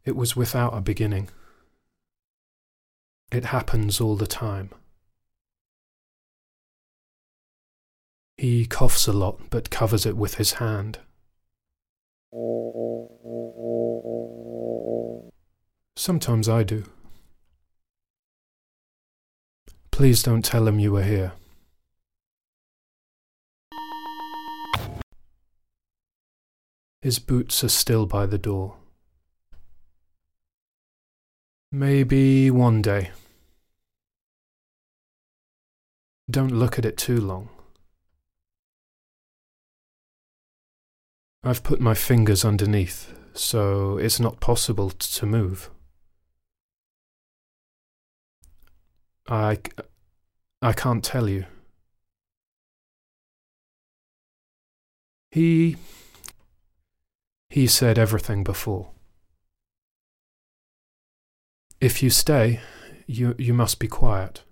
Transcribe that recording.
It was without a beginning. It happens all the time. He coughs a lot, but covers it with his hand. Sometimes I do. Please don't tell him you were here. His boots are still by the door. Maybe one day. Don't look at it too long. I've put my fingers underneath, so it's not possible to move. I can't tell you. He said everything before. If you stay, you must be quiet.